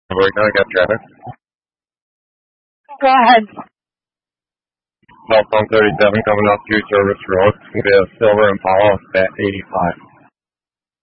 Right now I got traffic. Go ahead. Southbound 37 coming up through Service Road. We have Silver Impala at 85.